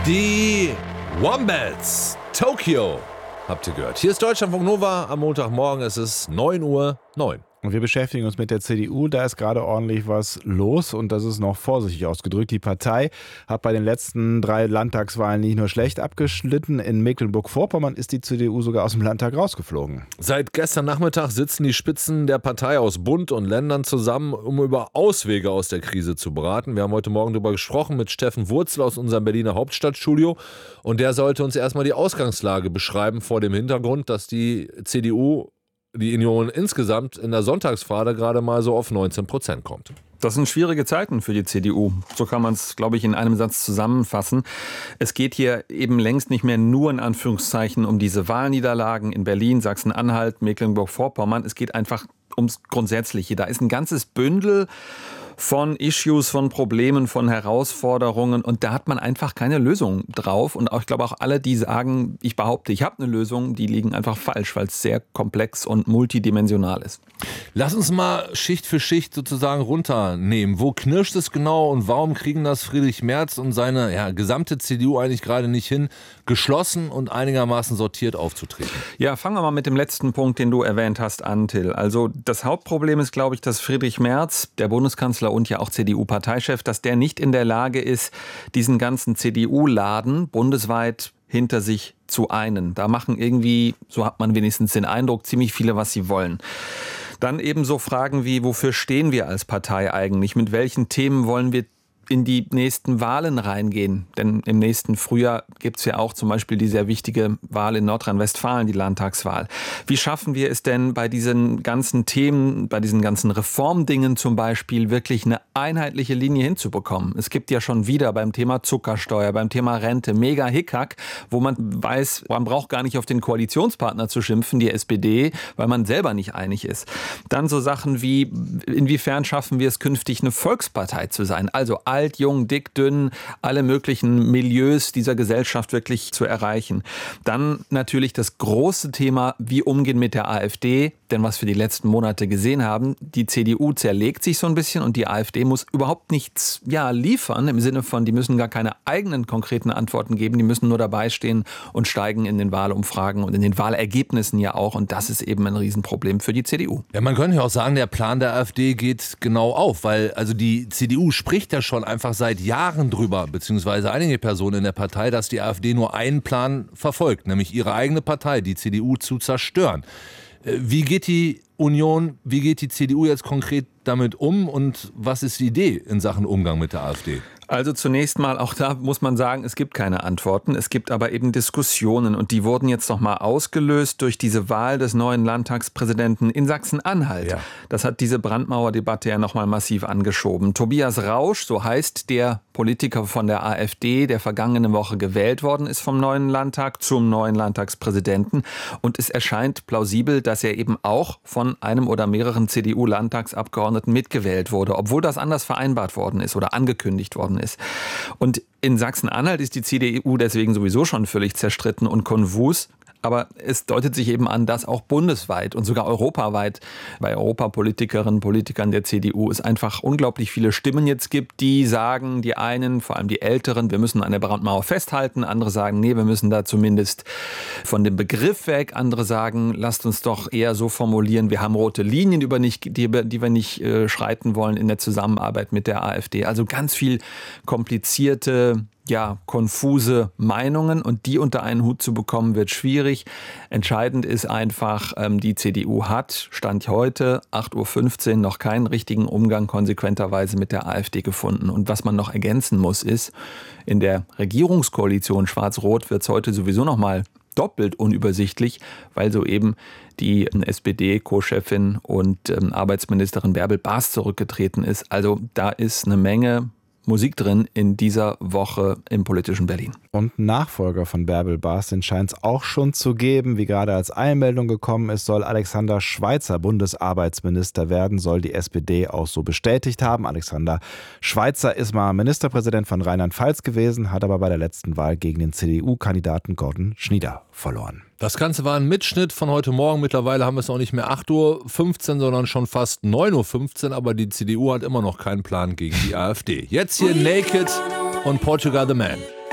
Die Wombats, Tokio, habt ihr gehört. Hier ist Deutschlandfunk Nova am Montagmorgen, es ist 9:09 Uhr. Und wir beschäftigen uns mit der CDU. Da ist gerade ordentlich was los und das ist noch vorsichtig ausgedrückt. Die Partei hat bei den letzten 3 Landtagswahlen nicht nur schlecht abgeschnitten. In Mecklenburg-Vorpommern ist die CDU sogar aus dem Landtag rausgeflogen. Seit gestern Nachmittag sitzen die Spitzen der Partei aus Bund und Ländern zusammen, um über Auswege aus der Krise zu beraten. Wir haben heute Morgen darüber gesprochen mit Steffen Wurzel aus unserem Berliner Hauptstadtstudio. Und der sollte uns erstmal die Ausgangslage beschreiben vor dem Hintergrund, dass die CDU, die Union insgesamt in der Sonntagsfrage gerade mal so auf 19% kommt. Das sind schwierige Zeiten für die CDU. So kann man es, glaube ich, in einem Satz zusammenfassen. Es geht hier eben längst nicht mehr nur in Anführungszeichen um diese Wahlniederlagen in Berlin, Sachsen-Anhalt, Mecklenburg-Vorpommern. Es geht einfach ums Grundsätzliche. Da ist ein ganzes Bündel von Issues, von Problemen, von Herausforderungen und da hat man einfach keine Lösung drauf und auch, ich glaube auch alle, die sagen, ich behaupte, ich habe eine Lösung, die liegen einfach falsch, weil es sehr komplex und multidimensional ist. Lass uns mal Schicht für Schicht sozusagen runternehmen. Wo knirscht es genau und warum kriegen das Friedrich Merz und seine gesamte CDU eigentlich gerade nicht hin, geschlossen und einigermaßen sortiert aufzutreten? Ja, fangen wir mal mit dem letzten Punkt, den du erwähnt hast, an, Till. Also das Hauptproblem ist, glaube ich, dass Friedrich Merz, der Bundeskanzler und ja auch CDU-Parteichef, dass der nicht in der Lage ist, diesen ganzen CDU-Laden bundesweit hinter sich zu einen. Da machen irgendwie, so hat man wenigstens den Eindruck, ziemlich viele, was sie wollen. Dann eben so Fragen wie, wofür stehen wir als Partei eigentlich? Mit welchen Themen wollen wir in die nächsten Wahlen reingehen? Denn im nächsten Frühjahr gibt es ja auch zum Beispiel die sehr wichtige Wahl in Nordrhein-Westfalen, die Landtagswahl. Wie schaffen wir es denn bei diesen ganzen Themen, bei diesen ganzen Reformdingen zum Beispiel, wirklich eine einheitliche Linie hinzubekommen? Es gibt ja schon wieder beim Thema Zuckersteuer, beim Thema Rente mega Hickhack, wo man weiß, man braucht gar nicht auf den Koalitionspartner zu schimpfen, die SPD, weil man selber nicht einig ist. Dann so Sachen wie, inwiefern schaffen wir es künftig, eine Volkspartei zu sein? Also alt, jung, dick, dünn, alle möglichen Milieus dieser Gesellschaft wirklich zu erreichen. Dann natürlich das große Thema, wie umgehen mit der AfD. Denn was wir die letzten Monate gesehen haben, die CDU zerlegt sich so ein bisschen und die AfD muss überhaupt nichts liefern, im Sinne von, die müssen gar keine eigenen konkreten Antworten geben, die müssen nur dabei stehen und steigen in den Wahlumfragen und in den Wahlergebnissen ja auch. Und das ist eben ein Riesenproblem für die CDU. Ja, man könnte ja auch sagen, der Plan der AfD geht genau auf, weil also die CDU spricht ja schon einfach seit Jahren drüber, beziehungsweise einige Personen in der Partei, dass die AfD nur einen Plan verfolgt, nämlich ihre eigene Partei, die CDU, zu zerstören. Wie geht die Union, wie geht die CDU jetzt konkret damit um und was ist die Idee in Sachen Umgang mit der AfD? Also zunächst mal, auch da muss man sagen, es gibt keine Antworten. Es gibt aber eben Diskussionen und die wurden jetzt nochmal ausgelöst durch diese Wahl des neuen Landtagspräsidenten in Sachsen-Anhalt. Ja. Das hat diese Brandmauerdebatte ja nochmal massiv angeschoben. Tobias Rausch, so heißt der Politiker von der AfD, der vergangene Woche gewählt worden ist vom neuen Landtag zum neuen Landtagspräsidenten. Und es erscheint plausibel, dass er eben auch von einem oder mehreren CDU-Landtagsabgeordneten mitgewählt wurde, obwohl das anders vereinbart worden ist oder angekündigt worden ist. Und in Sachsen-Anhalt ist die CDU deswegen sowieso schon völlig zerstritten und konfus. Aber es deutet sich eben an, dass auch bundesweit und sogar europaweit bei Europapolitikerinnen und Politikern der CDU es einfach unglaublich viele Stimmen jetzt gibt, die sagen, die einen, vor allem die Älteren, wir müssen an der Brandmauer festhalten. Andere sagen, nee, wir müssen da zumindest von dem Begriff weg. Andere sagen, lasst uns doch eher so formulieren, wir haben rote Linien, die wir nicht schreiten wollen in der Zusammenarbeit mit der AfD. Also ganz viel komplizierte, konfuse Meinungen und die unter einen Hut zu bekommen, wird schwierig. Entscheidend ist einfach, die CDU hat, Stand heute, 8:15 Uhr, noch keinen richtigen Umgang konsequenterweise mit der AfD gefunden. Und was man noch ergänzen muss, ist, in der Regierungskoalition Schwarz-Rot wird es heute sowieso noch mal doppelt unübersichtlich, weil soeben die SPD-Co-Chefin und Arbeitsministerin Bärbel Baas zurückgetreten ist. Also da ist eine Menge Musik drin in dieser Woche im politischen Berlin. Und Nachfolger von Bärbel Baas, den scheint es auch schon zu geben. Wie gerade als Einmeldung gekommen ist, soll Alexander Schweitzer Bundesarbeitsminister werden, soll die SPD auch so bestätigt haben. Alexander Schweitzer ist mal Ministerpräsident von Rheinland-Pfalz gewesen, hat aber bei der letzten Wahl gegen den CDU-Kandidaten Gordon Schnieder verloren. Das Ganze war ein Mitschnitt von heute Morgen. Mittlerweile haben wir es auch nicht mehr 8:15 Uhr, sondern schon fast 9:15 Uhr. Aber die CDU hat immer noch keinen Plan gegen die AfD. Jetzt hier Naked und Portugal the Man.